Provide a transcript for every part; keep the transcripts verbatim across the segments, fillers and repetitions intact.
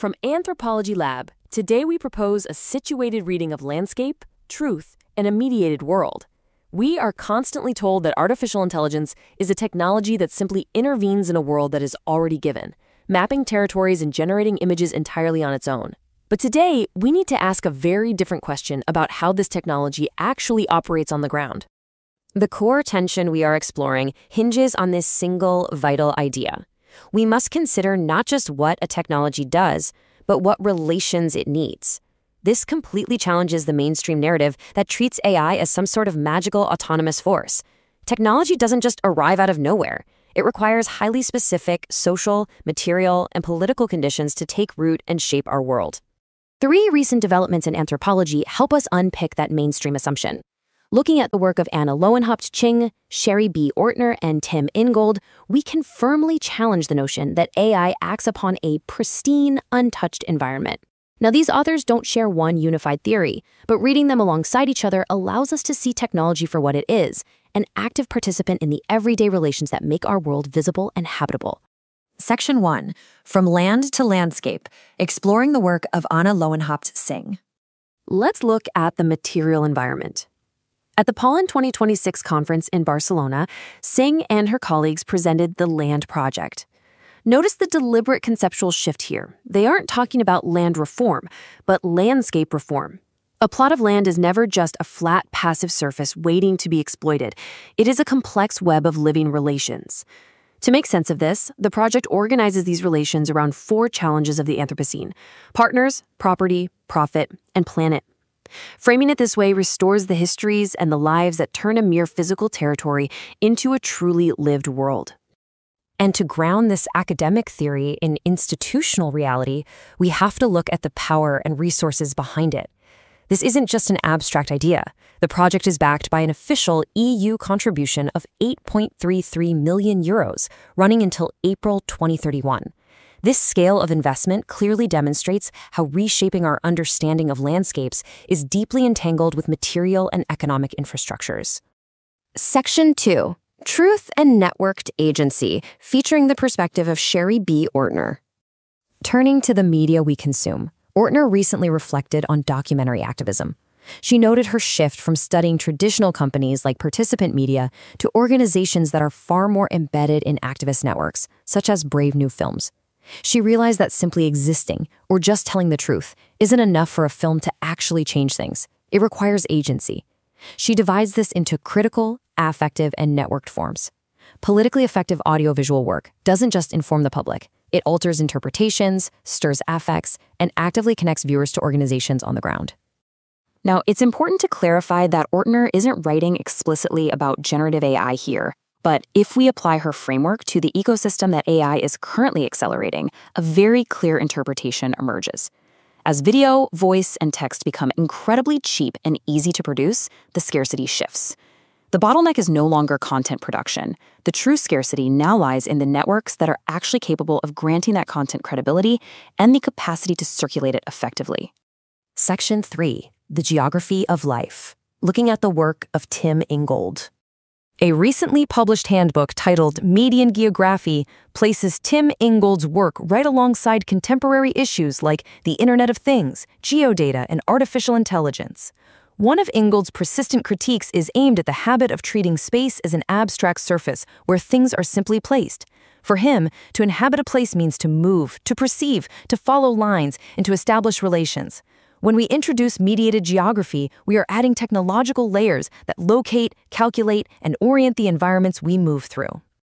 From Anthropology Lab, today we propose a situated reading of landscape, truth, and a mediated world. We are constantly told that artificial intelligence is a technology that simply intervenes in a world that is already given, mapping territories and generating images entirely on its own. But today, we need to ask a very different question about how this technology actually operates on the ground. The core tension we are exploring hinges on this single vital idea. We must consider not just what a technology does, but what relations it needs. This completely challenges the mainstream narrative that treats A I as some sort of magical autonomous force. Technology doesn't just arrive out of nowhere. It requires highly specific social, material, and political conditions to take root and shape our world. Three recent developments in anthropology help us unpick that mainstream assumption. Looking at the work of Anna Lowenhaupt-Ching, Sherry B. Ortner, and Tim Ingold, we can firmly challenge the notion that A I acts upon a pristine, untouched environment. Now, these authors don't share one unified theory, but reading them alongside each other allows us to see technology for what it is, an active participant in the everyday relations that make our world visible and habitable. Section one, From Land to Landscape, exploring the work of Anna Lowenhaupt-Ching. Let's look at the material environment. At the Pollen twenty twenty-six conference in Barcelona, Ching and her colleagues presented the Land Project. Notice the deliberate conceptual shift here. They aren't talking about land reform, but landscape reform. A plot of land is never just a flat, passive surface waiting to be exploited. It is a complex web of living relations. To make sense of this, the project organizes these relations around four challenges of the Anthropocene: partners, property, profit, and planet. Framing it this way restores the histories and the lives that turn a mere physical territory into a truly lived world. And to ground this academic theory in institutional reality, we have to look at the power and resources behind it. This isn't just an abstract idea. The project is backed by an official E U contribution of eight point three three million euros, running until April twenty thirty-one. This scale of investment clearly demonstrates how reshaping our understanding of landscapes is deeply entangled with material and economic infrastructures. Section two. Truth and Networked Agency, featuring the perspective of Sherry B. Ortner. Turning to the media we consume, Ortner recently reflected on documentary activism. She noted her shift from studying traditional companies like participant media to organizations that are far more embedded in activist networks, such as Brave New Films. She realized that simply existing, or just telling the truth, isn't enough for a film to actually change things. It requires agency. She divides this into critical, affective, and networked forms. Politically effective audiovisual work doesn't just inform the public. It alters interpretations, stirs affects, and actively connects viewers to organizations on the ground. Now, it's important to clarify that Ortner isn't writing explicitly about generative A I here. But if we apply her framework to the ecosystem that A I is currently accelerating, a very clear interpretation emerges. As video, voice, and text become incredibly cheap and easy to produce, the scarcity shifts. The bottleneck is no longer content production. The true scarcity now lies in the networks that are actually capable of granting that content credibility and the capacity to circulate it effectively. Section three. The Geography of Life. Looking at the work of Tim Ingold. A recently published handbook titled Median Geography places Tim Ingold's work right alongside contemporary issues like the Internet of Things, geodata, and artificial intelligence. One of Ingold's persistent critiques is aimed at the habit of treating space as an abstract surface where things are simply placed. For him, to inhabit a place means to move, to perceive, to follow lines, and to establish relations. When we introduce mediated geography, we are adding technological layers that locate, calculate, and orient the environments we move through.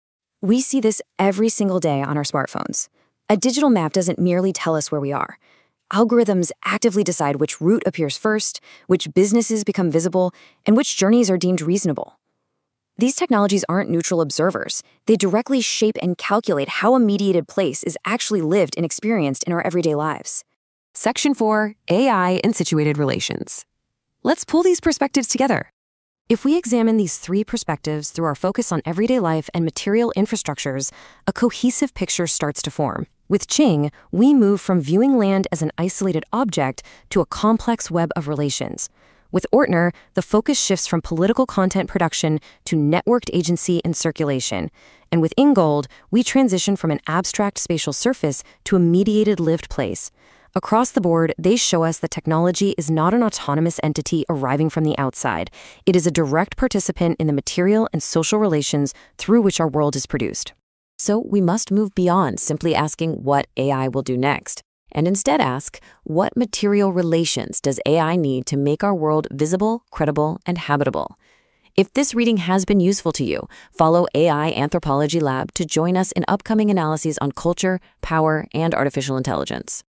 We see this every single day on our smartphones. A digital map doesn't merely tell us where we are. Algorithms actively decide which route appears first, which businesses become visible, and which journeys are deemed reasonable. These technologies aren't neutral observers. They directly shape and calculate how a mediated place is actually lived and experienced in our everyday lives. Section four. A I and Situated Relations. Let's pull these perspectives together. If we examine these three perspectives through our focus on everyday life and material infrastructures, a cohesive picture starts to form. With Ching, we move from viewing land as an isolated object to a complex web of relations. With Ortner, the focus shifts from political content production to networked agency and circulation. And with Ingold, we transition from an abstract spatial surface to a mediated lived place. Across the board, they show us that technology is not an autonomous entity arriving from the outside. It is a direct participant in the material and social relations through which our world is produced. So we must move beyond simply asking what A I will do next, and instead ask, what material relations does A I need to make our world visible, credible, and habitable? If this reading has been useful to you, follow A I Anthropology Lab to join us in upcoming analyses on culture, power, and artificial intelligence.